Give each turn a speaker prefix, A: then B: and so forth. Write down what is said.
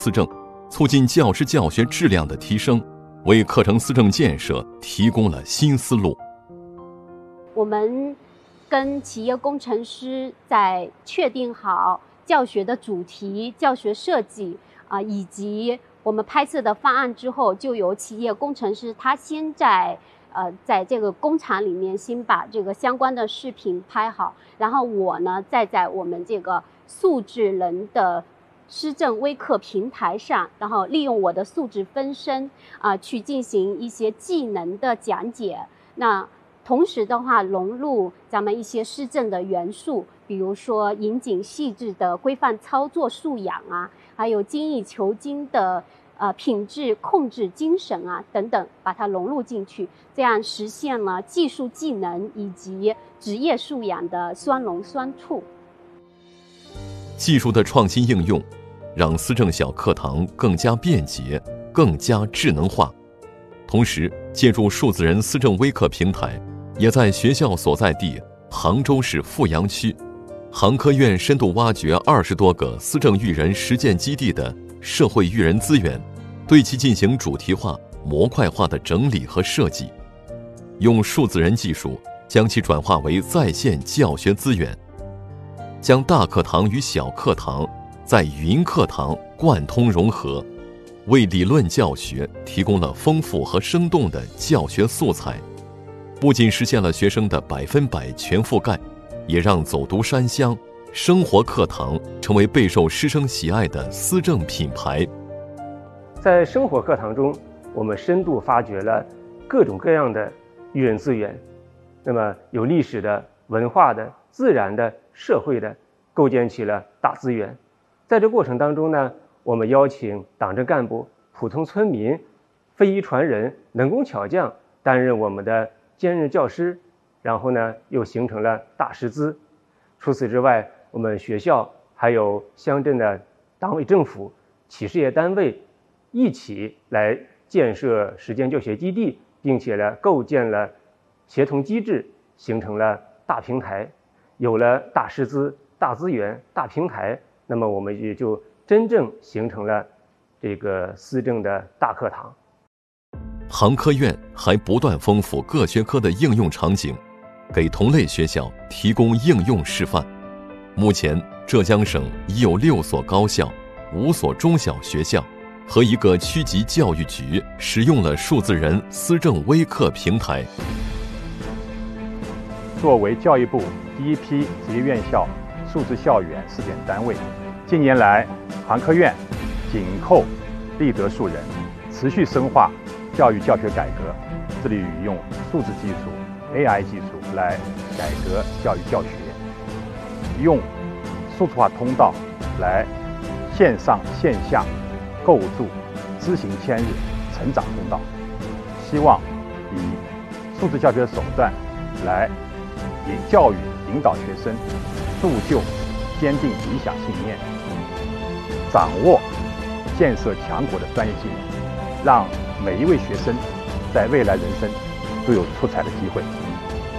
A: 思政，促进教师教学质量的提升，为课程思政建设提供了新思路。
B: 我们跟企业工程师在确定好教学的主题、教学设计以及我们拍摄的方案之后，就由企业工程师他先在这个工厂里面先把这个相关的视频拍好，然后我呢再在我们这个素质人的思政微课平台上，然后利用我的素质分身去进行一些技能的讲解。那同时的话，融入咱们一些思政的元素，比如说严谨细致的规范操作素养还有精益求精的品质控制精神等等，把它融入进去，这样实现了技术技能以及职业素养的双融双促。
A: 技术的创新应用，让思政小课堂更加便捷、更加智能化。同时，借助数字人思政微课平台，也在学校所在地杭州市富阳区，杭科院深度挖掘20多个思政育人实践基地的社会育人资源，对其进行主题化、模块化的整理和设计，用数字人技术将其转化为在线教学资源，将大课堂与小课堂在云课堂贯通融合，为理论教学提供了丰富和生动的教学素材，不仅实现了学生的100%全覆盖，也让走读山乡、生活课堂成为备受师生喜爱的思政品牌。
C: 在生活课堂中，我们深度发掘了各种各样的育人资源，那么有历史的、文化的、自然的、社会的，构建起了大资源。在这过程当中呢，我们邀请党政干部、普通村民、非遗传人、能工巧匠担任我们的兼任教师，然后呢又形成了大师资。除此之外，我们学校还有乡镇的党委政府、企事业单位一起来建设实践教学基地，并且呢构建了协同机制，形成了大平台。有了大师资、大资源、大平台，那么我们也就真正形成了这个思政的大课堂。
A: 杭科院还不断丰富各学科的应用场景，给同类学校提供应用示范。目前，浙江省已有6所高校、5所中小学校和1个区级教育局使用了数字人思政微课平台。
D: 作为教育部第一批职业院校数字校园试点单位，近年来，杭科院紧扣立德树人，持续深化教育教学改革，致力于用数字技术、AI 技术来改革教育教学，用数字化通道来线上线下构筑知行千日成长通道，希望以数字教学手段来以教育引导学生铸就坚定理想信念，掌握建设强国的专业技能，让每一位学生在未来人生都有出彩的机会。